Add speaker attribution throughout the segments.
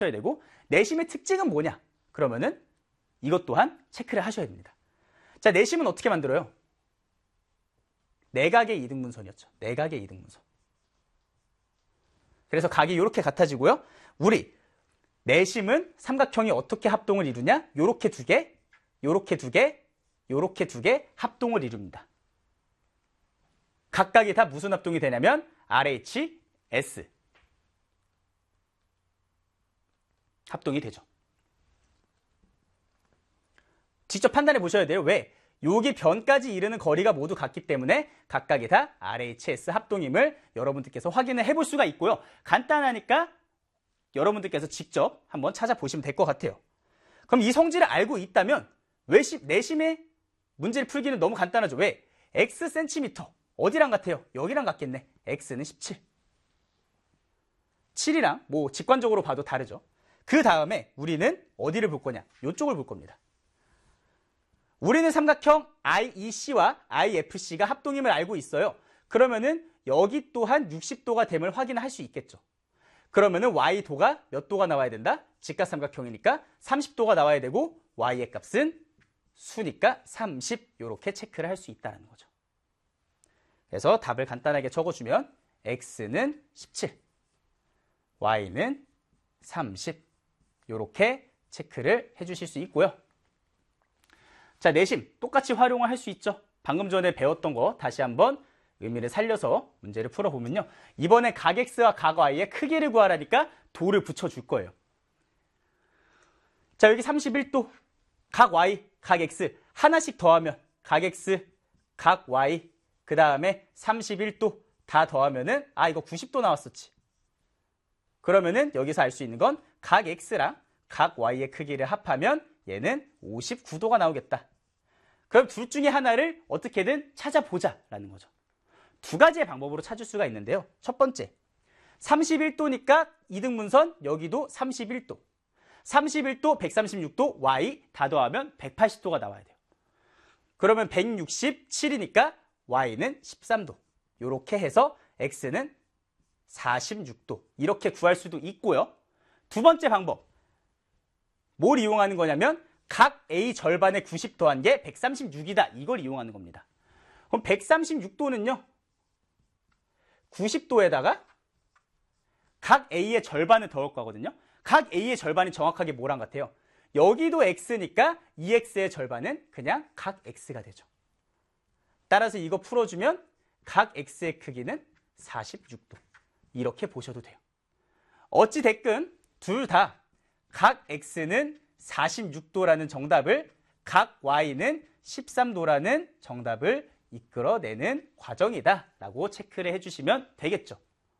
Speaker 1: 되고, 내심의 특징은 뭐냐? 그러면은 이것 또한 체크를 하셔야 됩니다. 자, 내심은 어떻게 만들어요? 내각의 이등분선이었죠. 내각의 이등분선. 그래서 각이 이렇게 같아지고요. 우리 내심은 삼각형이 어떻게 합동을 이루냐? 요렇게 두 개, 요렇게 두 개, 요렇게 두 개 합동을 이룹니다. 각각이 다 무슨 합동이 되냐면 RHS 합동이 되죠. 직접 판단해 보셔야 돼요. 왜? 여기 변까지 이르는 거리가 모두 같기 때문에 각각이 다 RHS 합동임을 여러분들께서 확인을 해볼 수가 있고요. 간단하니까 여러분들께서 직접 한번 찾아보시면 될 것 같아요. 그럼 이 성질을 알고 있다면 내심의 문제를 풀기는 너무 간단하죠. 왜? X 센티미터 어디랑 같아요? 여기랑 같겠네. X는 17. 7이랑 뭐 직관적으로 봐도 다르죠. 그 다음에 우리는 어디를 볼 거냐? 이쪽을 볼 겁니다. 우리는 삼각형 IEC와 IFC가 합동임을 알고 있어요. 그러면은 여기 또한 60도가 됨을 확인할 수 있겠죠. 그러면은 Y도가 몇 도가 나와야 된다? 직각삼각형이니까 30도가 나와야 되고 Y의 값은 수니까 30 이렇게 체크를 할 수 있다는 거죠. 그래서 답을 간단하게 적어주면 X는 17, Y는 30 이렇게 체크를 해주실 수 있고요. 자, 내심 똑같이 활용을 할 수 있죠. 방금 전에 배웠던 거 다시 한번 의미를 살려서 문제를 풀어보면요. 이번에 각 X와 각 Y의 크기를 구하라니까 도를 붙여줄 거예요. 자, 여기 31도, 각 Y, 각 X 하나씩 더하면 각 X, 각 Y, 그 다음에 31도 다 더하면은 이거 90도 나왔었지. 그러면은 여기서 알 수 있는 건 각 X랑 각 Y의 크기를 합하면 얘는 59도가 나오겠다. 그럼 둘 중에 하나를 어떻게든 찾아보자라는 거죠. 두 가지의 방법으로 찾을 수가 있는데요. 첫 번째, 31도니까 이등분선 여기도 31도. 31도, 136도, Y 다 더하면 180도가 나와야 돼요. 그러면 167이니까 Y는 13도. 이렇게 해서 X는 46도. 이렇게 구할 수도 있고요. 두 번째 방법. 뭘 이용하는 거냐면 각 A 절반의 90 더한 게 136이다. 이걸 이용하는 겁니다. 그럼 136도는요. 90도에다가 각 A의 절반을 더할 거거든요. 각 A의 절반이 정확하게 뭐랑 같아요? 여기도 X니까 2X의 절반은 그냥 각 X가 되죠. 따라서 이거 풀어주면 각 X의 크기는 46도. 이렇게 보셔도 돼요. 어찌됐든 둘 다 각 X는 46도라는 정답을, 각 Y는 13도라는 정답을 이끌어내는 과정이다라고 체크를 해주시면 되겠죠.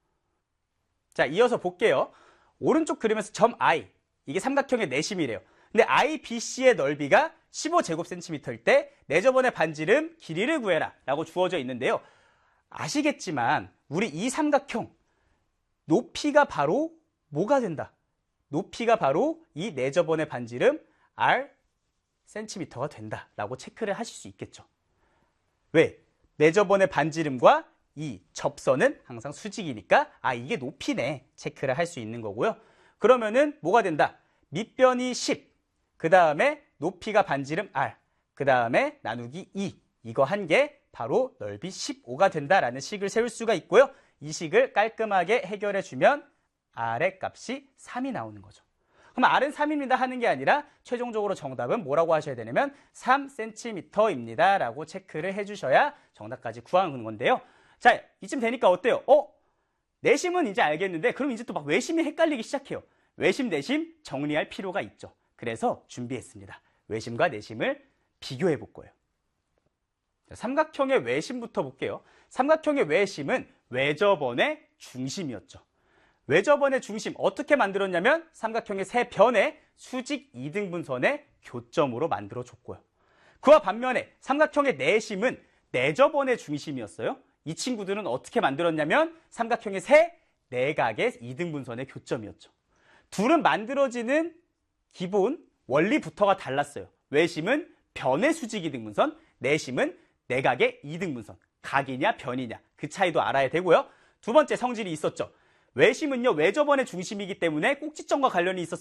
Speaker 1: 자, 이어서 볼게요. 오른쪽 그림에서 점 I, 이게 삼각형의 내심이래요. 근데 IBC의 넓이가 15제곱센티미터일 때 내저번의 반지름 길이를 구해라 라고 주어져 있는데요. 아시겠지만 우리 이 삼각형 높이가 바로 뭐가 된다? 높이가 바로 이 내저번의 반지름 R 센티미터가 된다라고 체크를 하실 수 있겠죠. 왜? 내저번의 반지름과 이 접선은 항상 수직이니까 이게 높이네 체크를 할 수 있는 거고요. 그러면은 뭐가 된다? 밑변이 10, 그 다음에 높이가 반지름 R, 그 다음에 나누기 2, 이거 한 개 바로 넓이 15가 된다라는 식을 세울 수가 있고요. 이 식을 깔끔하게 해결해주면 R의 값이 3이 나오는 거죠. 그럼 R은 3입니다 하는 게 아니라 최종적으로 정답은 뭐라고 하셔야 되냐면 3cm입니다 라고 체크를 해주셔야 정답까지 구하는 건데요. 자, 이쯤 되니까 어때요? 내심은 이제 알겠는데 그럼 이제 또 막 외심이 헷갈리기 시작해요. 외심, 내심 정리할 필요가 있죠. 그래서 준비했습니다. 외심과 내심을 비교해 볼 거예요. 자, 삼각형의 외심부터 볼게요. 삼각형의 외심은 외접원의 중심이었죠. 외접원의 중심 어떻게 만들었냐면 삼각형의 세 변의 수직 2등분선의 교점으로 만들어줬고요. 그와 반면에 삼각형의 내심은 내접원의 중심이었어요. 이 친구들은 어떻게 만들었냐면 삼각형의 세 내각의 2등분선의 교점이었죠. 둘은 만들어지는 기본 원리부터가 달랐어요. 외심은 변의 수직 2등분선, 내심은 내각의 2등분선. 각이냐 변이냐 그 차이도 알아야 되고요. 두 번째 성질이 있었죠. 외심은요, 외접원의 중심이기 때문에 꼭지점과 관련이 있어서